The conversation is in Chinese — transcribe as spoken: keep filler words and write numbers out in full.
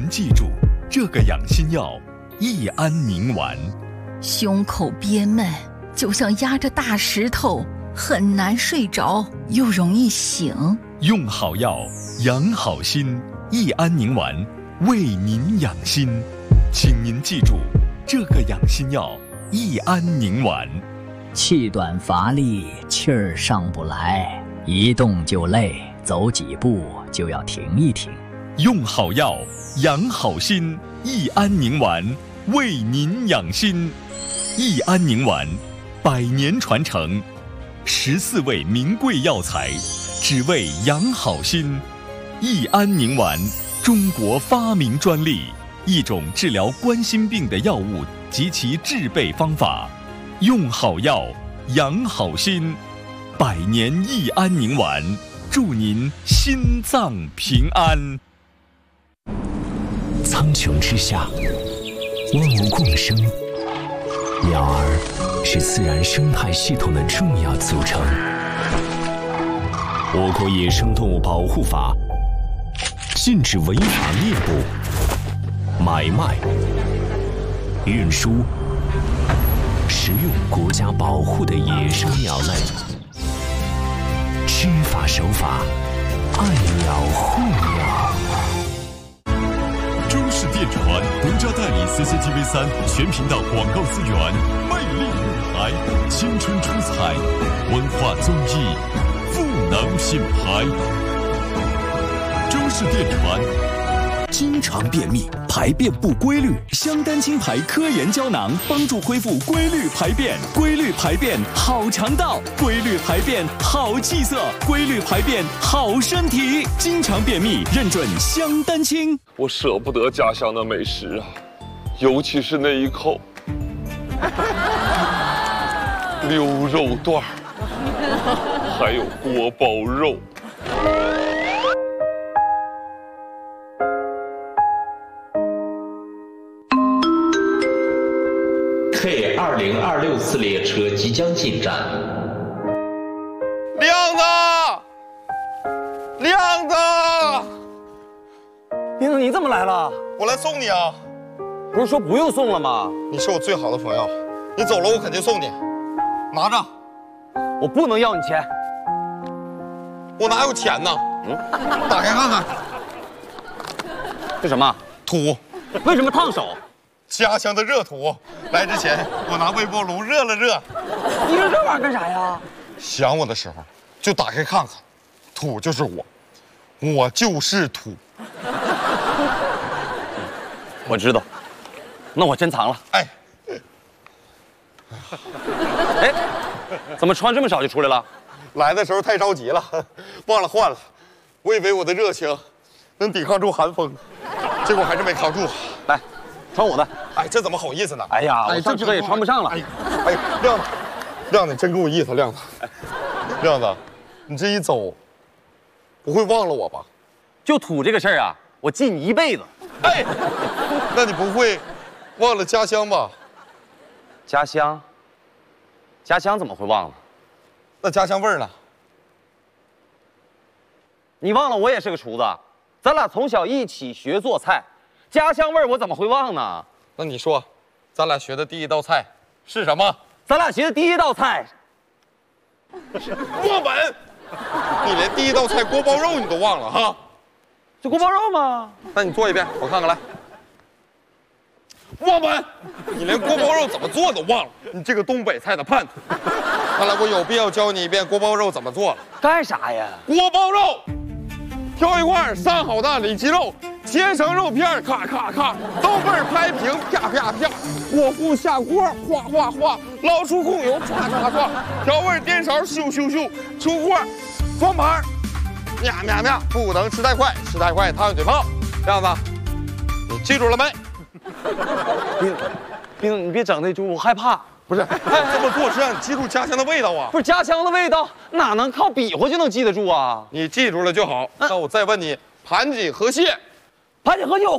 您记住，这个养心药益安宁丸。 胸口憋闷，就像压着大石头，很难睡着，又容易醒。 用好药，养好心，益安宁丸为您养心。请您记住，这个养心药益安宁丸。 气短乏力，气儿上不来，一动就累，走几步就要停一停。 用好药，养好心，益安宁丸为您养心。益安宁丸，百年传承，十四味名贵药材，只为养好心。益安宁丸，中国发明专利，一种治疗冠心病的药物及其制备方法。用好药，养好心，百年益安宁丸，祝您心脏平安。 苍穹之下，万物共生，鸟儿是自然生态系统的重要组成。我国野生动物保护法禁止违法猎捕、买卖、运输、食用国家保护的野生鸟类。知法守法，爱鸟护鸟。 中视电传独家代理 C C T V 三全频道广告资源，魅力舞台，青春出彩，文化综艺，赋能品牌。中视电传。经常便秘，排便不规律，香丹青牌科研胶囊帮助恢复规律排便，规律排便好肠道，规律排便好气色，规律排便好身体。经常便秘，认准香丹青。 我舍不得家乡的美食啊，尤其是那一口溜肉段儿，还有锅包肉。 K 二零二六次列车即将进站。 亮子，亮子， 斌子，你怎么来了？ 我来送你啊！ 不是说不用送了吗？ 你是我最好的朋友，你走了我肯定送你。拿着。 我不能要你钱。 我哪有钱呢？嗯，打开看看。 这什么？ 土。 为什么烫手？ 家乡的热土。来之前我拿微波炉热了热。 你热这玩意儿干啥呀？ 想我的时候就打开看看，土就是我，我就是土。 我知道，那我珍藏了。 哎， 哎，怎么穿这么少就出来了？ 来的时候太着急了，忘了换了。我以为我的热情能抵抗住寒风，结果还是没扛住。 来，穿我的。 哎，这怎么好意思呢？ 哎呀，我上车也穿不上了。 哎呀，哎呀，亮子，亮子，真够意思，亮子，亮子，你这一走，不会忘了我吧？ 就土这个事儿啊，我记你一辈子。 哎，那你不会忘了家乡吧？ 家乡？家乡怎么会忘了？ 那家乡味儿呢？ 你忘了我也是个厨子，咱俩从小一起学做菜，家乡味儿我怎么会忘呢？ 那你说，咱俩学的第一道菜是什么？ 咱俩学的第一道菜是墨本。你连第一道菜锅包肉你都忘了哈？ 这锅包肉吗？ 那你做一遍，我看看来。墨本，你连锅包肉怎么做都忘了，你这个东北菜的叛徒！看来我有必要教你一遍锅包肉怎么做了。 干啥呀？ 锅包肉，挑一块上好的里脊肉。切成肉片，咔咔咔，豆瓣拍平，啪啪啪，火乎下锅，哗哗哗，捞出控油，唰唰唰，调味颠勺，咻咻咻，出锅，装盘，喵喵喵，不能吃太快，吃太快烫嘴泡。亮子，你记住了没？ 斌斌，你别整那猪，我害怕。 不是，这么做是让你记住家乡的味道啊。 不是家乡的味道，哪能靠比划就能记得住啊？ 你记住了就好。那我再问你，盘锦河蟹。 盘锦河蟹我